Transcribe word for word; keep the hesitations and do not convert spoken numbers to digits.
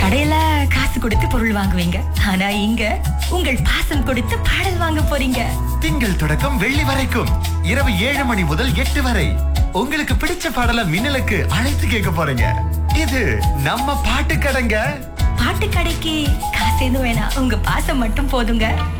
கடையில காசு கொடுத்து பொருள் வாங்குவீங்க, ஆனா இங்க உங்கள் பாசம் கொடுத்து பாடல் வாங்க போறீங்க. திங்கள் தொடக்கம் வெள்ளி வரைக்கும் இரவு ஏழு மணி முதல் எட்டு வரை உங்களுக்கு பிடிச்ச பாடல மின்னலுக்கு அழைத்து கேட்க போறீங்க. இது நம்ம பாட்டு கடைங்க. பாட்டு கடைக்கு காசு எதுவும் வேணாம், உங்க பாசம் மட்டும் போதுங்க.